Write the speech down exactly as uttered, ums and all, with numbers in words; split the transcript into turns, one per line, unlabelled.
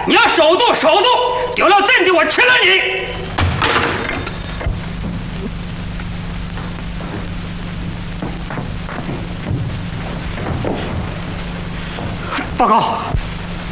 你要守住，守住，丢了阵地，我吃了你！报告，